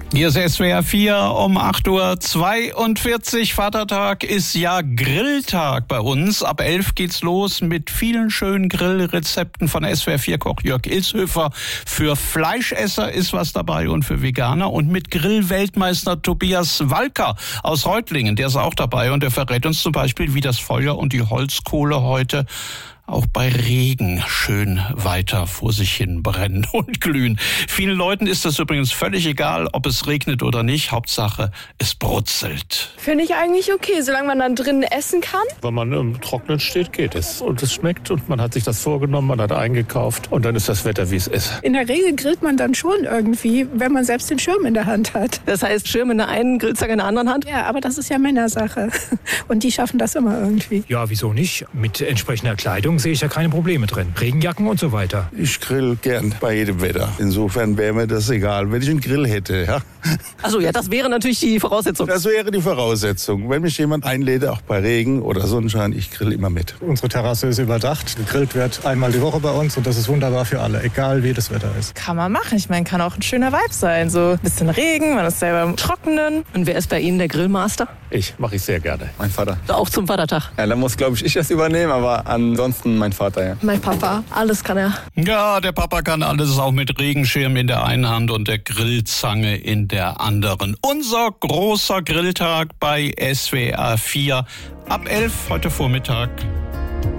Hier ist SWR 4 um 8:42 Uhr. Vatertag ist ja Grilltag bei uns. Ab 11 geht's los mit vielen schönen Grillrezepten von SWR 4 Koch Jörg Ilshöfer. Für Fleischesser ist was dabei und für Veganer. Und mit Grillweltmeister Tobias Walker aus Reutlingen, der ist auch dabei. Und der verrät uns zum Beispiel, wie das Feuer und die Holzkohle heute auch bei Regen schön weiter vor sich hin brennen und glühen. Vielen Leuten ist das übrigens völlig egal, ob es regnet oder nicht. Hauptsache, es brutzelt. Finde ich eigentlich okay, solange man dann drinnen essen kann. Wenn man im Trocknen steht, geht es. Und es schmeckt und man hat sich das vorgenommen, man hat eingekauft und dann ist das Wetter, wie es ist. In der Regel grillt man dann schon irgendwie, wenn man selbst den Schirm in der Hand hat. Das heißt, Schirm in der einen, Grillzange in der anderen Hand? Ja, aber das ist ja Männersache. Und die schaffen das immer irgendwie. Ja, wieso nicht? Mit entsprechender Kleidung sehe ich ja keine Probleme drin. Regenjacken und so weiter. Ich grill gern bei jedem Wetter. Insofern wäre mir das egal, wenn ich einen Grill hätte. Ja? Also ja, das wäre natürlich die Voraussetzung. Das wäre die Voraussetzung. Wenn mich jemand einlädt, auch bei Regen oder Sonnenschein, ich grill immer mit. Unsere Terrasse ist überdacht. Gegrillt wird einmal die Woche bei uns und das ist wunderbar für alle, egal wie das Wetter ist. Kann man machen. Ich meine, kann auch ein schöner Vibe sein. So ein bisschen Regen, man ist selber im Trockenen. Und wer ist bei Ihnen der Grillmaster? Mache ich sehr gerne. Mein Vater. Auch zum Vatertag? Ja, dann muss, glaube ich das übernehmen, aber ansonsten mein Vater, ja. Mein Papa, alles kann er. Ja, der Papa kann alles, auch mit Regenschirm in der einen Hand und der Grillzange in der anderen. Unser großer Grilltag bei SWR 4 ab 11 heute Vormittag.